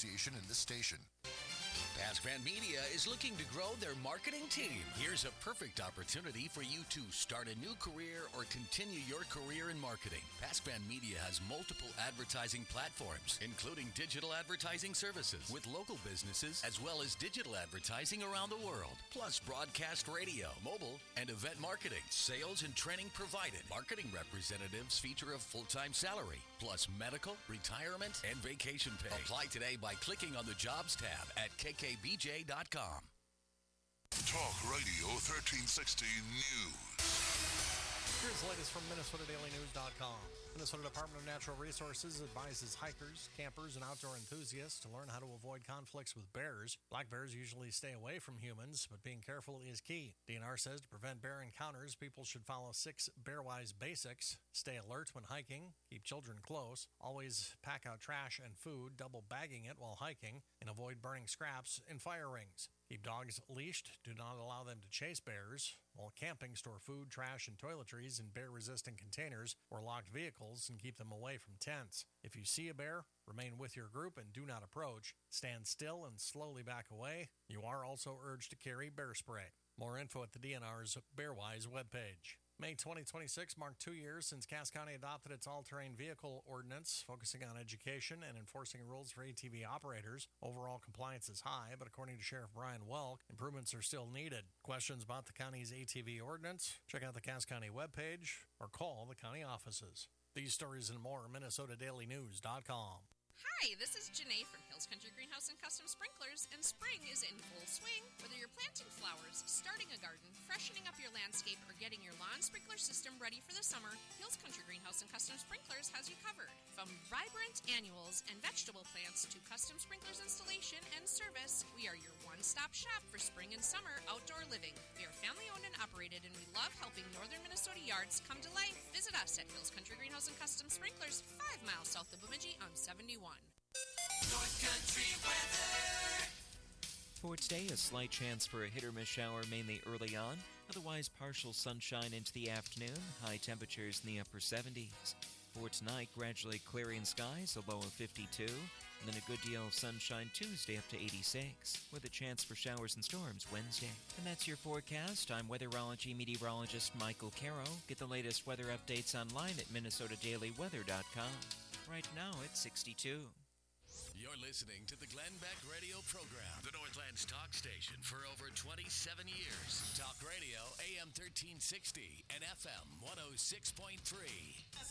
association in this station. Pascman Media is looking to grow their marketing team. Here's a perfect opportunity for you to start a new career or continue your career in marketing. Pascman Media has multiple advertising platforms, including digital advertising services with local businesses, as well as digital advertising around the world, plus broadcast radio, mobile, and event marketing. Sales and training provided. Marketing representatives feature a full-time salary, plus medical, retirement, and vacation pay. Apply today by clicking on the Jobs tab at kkbj.com. Talk Radio 1360 News. Here's the latest from MinnesotaDailyNews.com. Minnesota Department of Natural Resources advises hikers, campers, and outdoor enthusiasts to learn how to avoid conflicts with bears. Black bears usually stay away from humans, but being careful is key. DNR says to prevent bear encounters, people should follow 6 bear-wise basics. Stay alert when hiking, keep children close, always pack out trash and food, double bagging it while hiking, and avoid burning scraps in fire rings. Keep dogs leashed. Do not allow them to chase bears. While camping, store food, trash, and toiletries in bear-resistant containers or locked vehicles and keep them away from tents. If you see a bear, remain with your group and do not approach. Stand still and slowly back away. You are also urged to carry bear spray. More info at the DNR's Bearwise webpage. May 2026 marked 2 years since Cass County adopted its all-terrain vehicle ordinance, focusing on education and enforcing rules for ATV operators. Overall compliance is high, but according to Sheriff Brian Welk, improvements are still needed. Questions about the county's ATV ordinance? Check out the Cass County webpage or call the county offices. These stories and more, MinnesotaDailyNews.com. Hi, this is Janae from Hills Country Greenhouse and Custom Sprinklers, and spring is in full swing. Whether you're planting flowers, starting a garden, freshening up your landscape, or getting your lawn sprinkler system ready for the summer, Hills Country Greenhouse and Custom Sprinklers has you covered. From vibrant annuals and vegetable plants to custom sprinklers installation and service, we are your one-stop shop for spring and summer outdoor living. We are family-owned and operated, and we love helping northern Minnesota yards come to life. Visit us at Hills Country Greenhouse and Custom Sprinklers, 5 miles south of Bemidji on 71. North Country weather. For today, a slight chance for a hit-or-miss shower mainly early on. Otherwise, partial sunshine into the afternoon. High temperatures in the upper 70s. For tonight, gradually clearing skies, a low of 52. And then a good deal of sunshine Tuesday up to 86. With a chance for showers and storms Wednesday. And that's your forecast. I'm weatherology meteorologist Michael Caro. Get the latest weather updates online at MinnesotaDailyWeather.com. Right now, it's 62. You're listening to the Glenn Beck Radio Program, the Northland's talk station for over 27 years. Talk Radio, AM 1360 and FM 106.3.